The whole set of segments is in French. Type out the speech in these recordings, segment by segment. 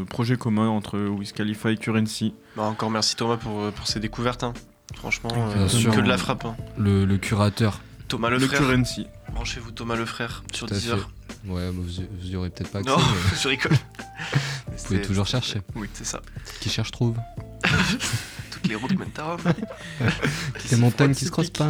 projet commun entre Wiz Khalifa et Curren$y. Bah, encore merci Thomas pour ces découvertes. Hein. Franchement, sûr, que de la frappe. Hein. Le curateur. Thomas le Le frère. Curren$y. Branchez-vous Thomas le frère sur Tout à Deezer. fait. Ouais, vous y aurez peut-être pas accès. Non, mais je rigole. vous pouvez toujours chercher. Oui, c'est ça. Qui cherche trouve. Toutes les routes mènent à Rome. Les montagnes qui se croisent pas.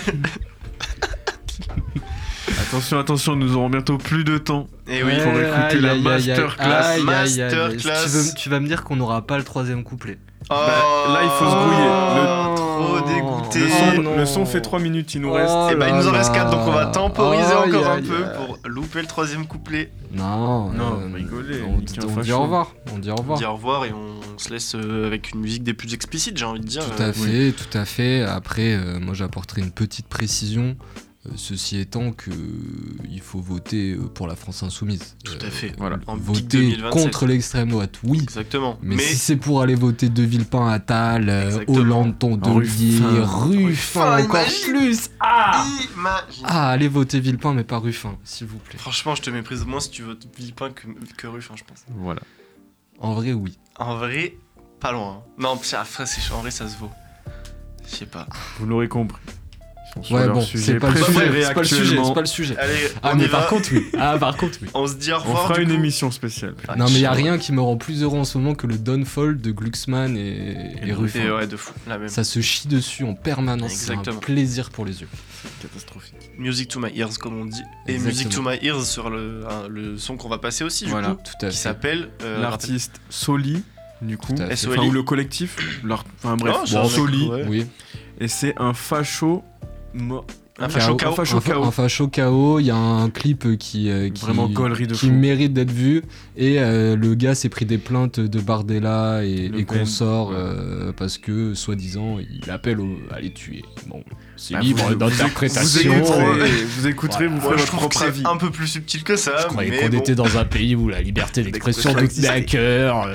Attention, nous aurons bientôt plus de temps. Et oui, pour écouter la masterclass. Masterclass. Tu vas me dire qu'on n'aura pas le troisième couplet. Oh, Là, il faut se grouiller. Trop dégoûté. Le son fait 3 minutes, il nous reste. Et bah, il nous en reste 4, donc on va temporiser encore un peu aïe. pour louper le troisième couplet. Non, rigolez. On dit au revoir. On dit au On revoir. dit au revoir et on se laisse avec une musique des plus explicites, j'ai envie de dire. Tout à fait. Après, moi j'apporterai une petite précision. Ceci étant que il faut voter pour la France insoumise. Tout à fait. Voilà. En pic Voter 2027. contre l'extrême droite, oui. Exactement. Mais si c'est pour aller voter De Villepin, Attal, Exactement. Hollande, Tondelier, Ruffin, encore imagine. plus. Imagine. Allez voter Villepin, mais pas Ruffin, s'il vous plaît. Franchement, je te méprise moins si tu votes Villepin que Ruffin, je pense. Voilà. En vrai, oui. En vrai, pas loin. Hein. Non, en vrai, ça se vaut. Je sais pas. Vous l'aurez compris. Ouais, bon, c'est pas le sujet. C'est pas le sujet. Allez, Ah, on mais y va. par contre, oui. On se dit au On revoir. fera du une coup. émission spéciale. Ah, Non, mais y a chiant. rien qui me rend plus heureux en ce moment que le downfall de Glucksmann et Ruffin. Et ouais, de fou. La même. Ça se chie dessus en permanence. C'est Exactement. un plaisir pour les yeux. Catastrophique. Music to my ears, comme on dit. Et Exactement. Music to my ears sur le son qu'on va passer aussi, Voilà. du coup. Tout à Qui fait. s'appelle. L'artiste Soli, du coup. Tout à fait. SOLI. Enfin, ou le collectif. Enfin bref, Oh, c'est un Soli. mec, ouais. Oui. Et c'est un facho. Un facho KO. KO. facho KO. Un facho KO. Il y a un clip qui Vraiment gaulerie de qui fou. mérite d'être vu. Et le gars s'est pris des plaintes de Bardella et Le consorts Ben, parce que, soi-disant, il appelle à les tuer. Bon, c'est Bah, libre vous d'interprétation. Vous écouterez, vous Moi, ferez je votre trouve que propre c'est avis. un peu plus subtil que ça. Je croyais mais qu'on bon. était dans un pays où la liberté d'expression D'expression doute des hackers.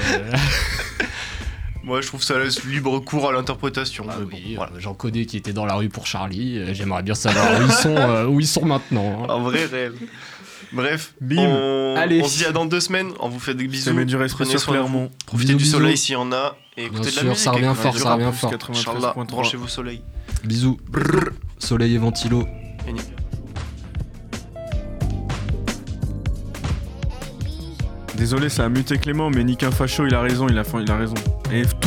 Moi, je trouve ça laisse libre cours à l'interprétation. Ah mais oui, bon, voilà. j'en connais qui étaient dans la rue pour Charlie. J'aimerais bien savoir où ils sont maintenant. Hein. En vrai, réel. Bref, Bim. Allez. on se dit à dans 2 semaines. On vous fait des bisous. Ça met du respect Prenez sur soin de vous. Clermont. Profitez du Bisous, soleil bisous. s'il y en a. Et écoutez Bien de la sûr, musique. ça revient et fort, que ça revient plus. fort. Inch'Allah, 93.3. branchez-vous soleil. Bisous. Soleil et ventilo. Désolé, ça a muté Clément, mais Nick un facho, il a raison. Et tout